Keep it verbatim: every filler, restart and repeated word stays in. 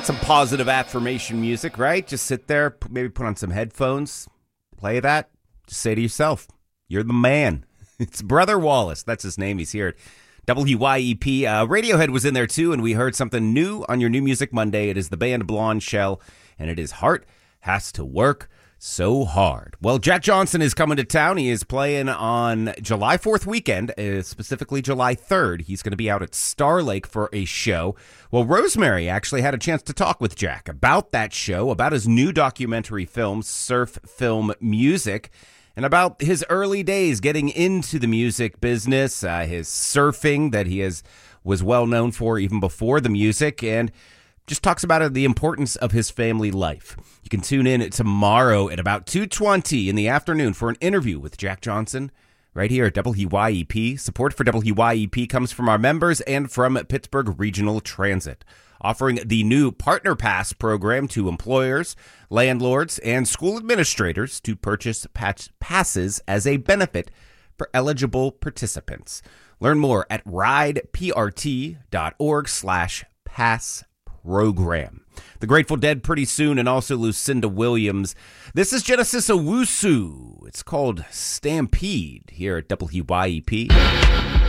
That's some positive affirmation music, right? Just sit there, p- maybe put on some headphones, play that. Just say to yourself, you're the man. It's Brother Wallace. That's his name. He's here at W Y E P. Uh, Radiohead was in there too, and we heard something new on your New Music Monday. It is the band Blonde Shell, and it is Heart Has to Work So Hard. Well, Jack Johnson is coming to town. He is playing on July fourth weekend, uh, specifically July third. He's going to be out at Star Lake for a show. Well, Rosemary actually had a chance to talk with Jack about that show, about his new documentary film, Surf Film Music, and about his early days getting into the music business, uh, his surfing that he has was well known for even before the music, and just talks about the importance of his family life. You can tune in tomorrow at about two twenty in the afternoon for an interview with Jack Johnson right here at W Y E P. Support for W Y E P comes from our members and from Pittsburgh Regional Transit, offering the new Partner Pass program to employers, landlords, and school administrators to purchase patch passes as a benefit for eligible participants. Learn more at rideprt.org slash pass program. The Grateful Dead pretty soon, and also Lucinda Williams. This is Genesis Owusu. It's called Stampede here at W Y E P.